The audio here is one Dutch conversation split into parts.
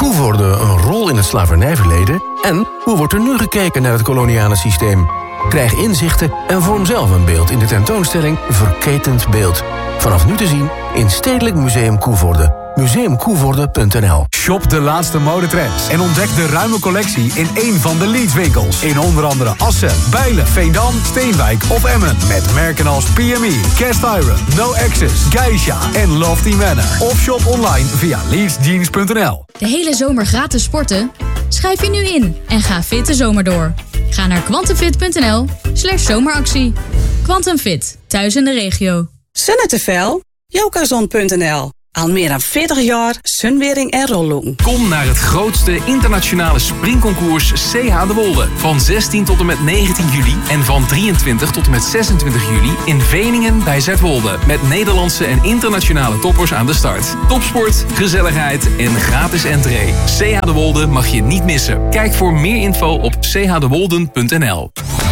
Coevorde een rol in het slavernijverleden? En hoe wordt er nu gekeken naar het koloniale systeem? Krijg inzichten en vorm zelf een beeld in de tentoonstelling Verketend Beeld. Vanaf nu te zien in Stedelijk Museum Coevorde. Museumcoevorde.nl. Shop de laatste modetrends en ontdek de ruime collectie in één van de Leeds-winkels. In onder andere Assen, Bijlen, Veendam, Steenwijk of Emmen. Met merken als PME, Cast Iron, No Access, Geisha en Lofty Manor. Of shop online via leedsjeans.nl. De hele zomer gratis sporten? Schrijf je nu in en ga fit de zomer door. Ga naar quantumfit.nl/zomeractie. Quantum Fit, thuis in de regio. Zonnetevel? Jokazon.nl. Al meer dan 40 jaar sunwering en rolloen. Kom naar het grootste internationale springconcours CH de Wolde. Van 16 tot en met 19 juli en van 23 tot en met 26 juli in Veningen bij Zuidwolde. Met Nederlandse en internationale toppers aan de start. Topsport, gezelligheid en gratis entree. CH de Wolde mag je niet missen. Kijk voor meer info op chdewolden.nl.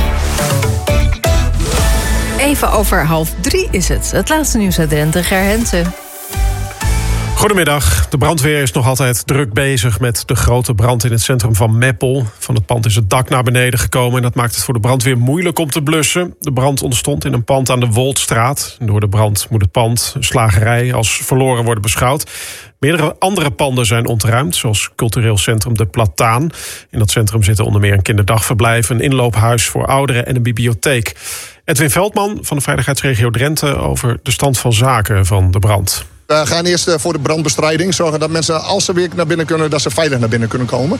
Even over 2:30 is het. Het laatste nieuws uit Drenthe, Ger Hensen. Goedemiddag. De brandweer is nog altijd druk bezig met de grote brand in het centrum van Meppel. Van het pand is het dak naar beneden gekomen en dat maakt het voor de brandweer moeilijk om te blussen. De brand ontstond in een pand aan de Woldstraat. Door de brand moet het pand, een slagerij, als verloren worden beschouwd. Meerdere andere panden zijn ontruimd, zoals cultureel centrum De Plataan. In dat centrum zitten onder meer een kinderdagverblijf, een inloophuis voor ouderen en een bibliotheek. Edwin Veldman van de Veiligheidsregio Drenthe over de stand van zaken van de brand. We gaan eerst voor de brandbestrijding zorgen dat mensen, als ze weer naar binnen kunnen, dat ze veilig naar binnen kunnen komen.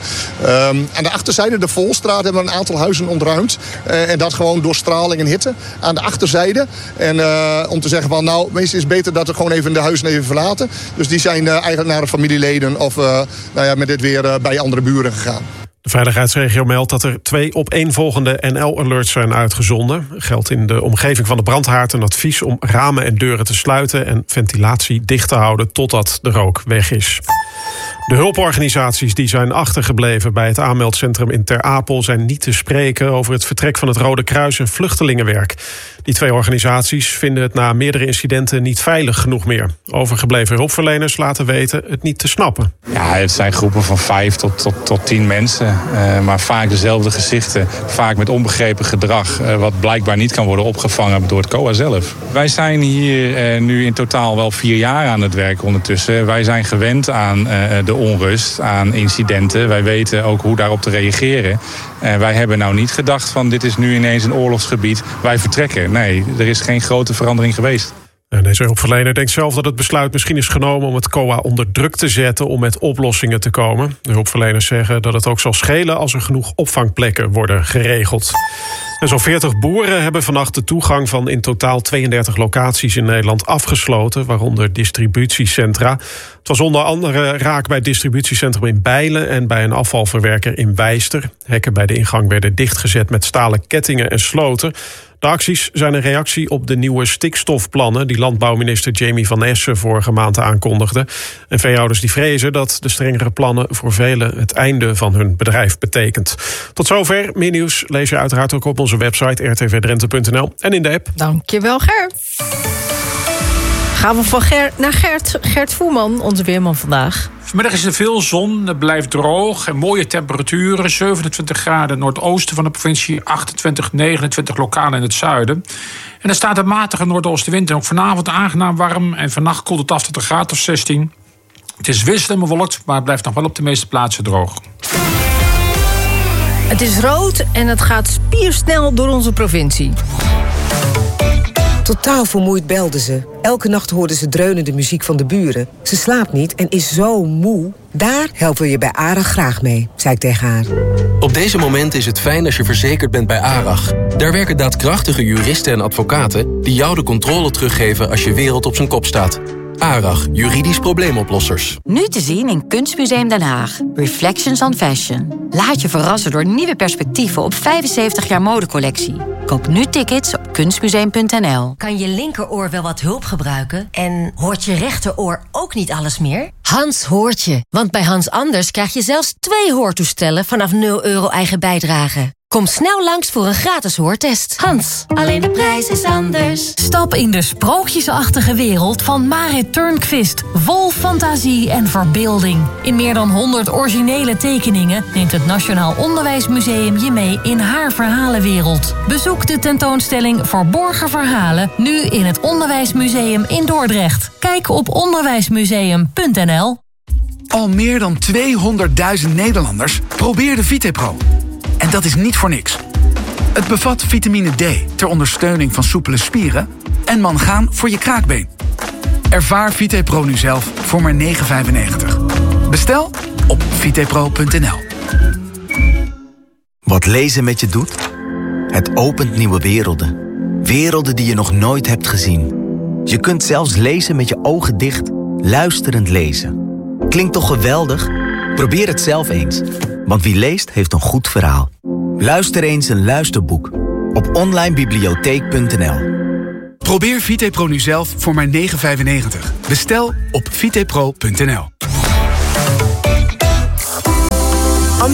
Aan de achterzijde, de Volstraat, hebben we een aantal huizen ontruimd. En dat gewoon door straling en hitte. Aan de achterzijde. En om te zeggen van, nou, meestal is het beter dat we gewoon even de huizen even verlaten. Dus die zijn eigenlijk naar de familieleden of met dit weer bij andere buren gegaan. De veiligheidsregio meldt dat er 2 opeenvolgende NL-alerts zijn uitgezonden. Er geldt in de omgeving van de brandhaard een advies om ramen en deuren te sluiten en ventilatie dicht te houden totdat de rook weg is. De hulporganisaties die zijn achtergebleven bij het aanmeldcentrum in Ter Apel zijn niet te spreken over het vertrek van het Rode Kruis en vluchtelingenwerk. Die 2 organisaties vinden het na meerdere incidenten niet veilig genoeg meer. Overgebleven hulpverleners laten weten het niet te snappen. Ja, het zijn groepen van 5 tot 10 mensen. Maar vaak dezelfde gezichten. Vaak met onbegrepen gedrag. Wat blijkbaar niet kan worden opgevangen door het COA zelf. Wij zijn hier nu in totaal wel 4 jaar aan het werk ondertussen. Wij zijn gewend aan de onrust, aan incidenten. Wij weten ook hoe daarop te reageren. Wij hebben nou niet gedacht van dit is nu ineens een oorlogsgebied. Wij vertrekken. Nee, er is geen grote verandering geweest. Deze hulpverlener denkt zelf dat het besluit misschien is genomen om het COA onder druk te zetten om met oplossingen te komen. De hulpverleners zeggen dat het ook zal schelen als er genoeg opvangplekken worden geregeld. En zo'n 40 boeren hebben vannacht de toegang van in totaal 32 locaties in Nederland afgesloten, waaronder distributiecentra. Het was onder andere raak bij het distributiecentrum in Bijlen en bij een afvalverwerker in Wijster. Hekken bij de ingang werden dichtgezet met stalen kettingen en sloten. De acties zijn een reactie op de nieuwe stikstofplannen die landbouwminister Jamie van Essen vorige maand aankondigde. En veehouders die vrezen dat de strengere plannen voor velen het einde van hun bedrijf betekent. Tot zover. Meer nieuws lees je uiteraard ook op onze website rtvdrenthe.nl en in de app. Dankjewel, Ger. Gaan we van Ger naar Gert. Gert Voerman, onze weerman vandaag. Vanmiddag is er veel zon, het blijft droog en mooie temperaturen. 27 graden noordoosten van de provincie, 28, 29 lokaal in het zuiden. En er staat een matige noordoostenwind en ook vanavond aangenaam warm. En vannacht koelt het af tot een graad of 16. Het is wisselend bewolkt, maar het blijft nog wel op de meeste plaatsen droog. Het is rood en het gaat spiersnel door onze provincie. Totaal vermoeid belde ze. Elke nacht hoorde ze dreunende muziek van de buren. Ze slaapt niet en is zo moe. Daar helpen we je bij ARAG graag mee, zei ik tegen haar. Op deze moment is het fijn als je verzekerd bent bij ARAG. Daar werken daadkrachtige juristen en advocaten die jou de controle teruggeven als je wereld op zijn kop staat. ARAG, juridisch probleemoplossers. Nu te zien in Kunstmuseum Den Haag. Reflections on Fashion. Laat je verrassen door nieuwe perspectieven op 75 jaar modecollectie. Koop nu tickets op kunstmuseum.nl. Kan je linkeroor wel wat hulp gebruiken? En hoort je rechteroor ook niet alles meer? Hans hoort je. Want bij Hans Anders krijg je zelfs 2 hoortoestellen vanaf €0 eigen bijdrage. Kom snel langs voor een gratis hoortest. Hans, alleen de prijs is anders. Stap in de sprookjesachtige wereld van Marit Turnquist. Vol fantasie en verbeelding. In meer dan 100 originele tekeningen neemt het Nationaal Onderwijsmuseum je mee in haar verhalenwereld. Bezoek de tentoonstelling Verborgen Verhalen nu in het Onderwijsmuseum in Dordrecht. Kijk op onderwijsmuseum.nl. Al meer dan 200.000 Nederlanders probeerden VitePro. En dat is niet voor niks. Het bevat vitamine D ter ondersteuning van soepele spieren en mangaan voor je kraakbeen. Ervaar VitePro nu zelf voor maar €9,95. Bestel op vitepro.nl. Wat lezen met je doet? Het opent nieuwe werelden. Werelden die je nog nooit hebt gezien. Je kunt zelfs lezen met je ogen dicht, luisterend lezen. Klinkt toch geweldig? Probeer het zelf eens. Want wie leest, heeft een goed verhaal. Luister eens een luisterboek op onlinebibliotheek.nl. Probeer VitePro nu zelf voor maar €9,95. Bestel op vitepro.nl.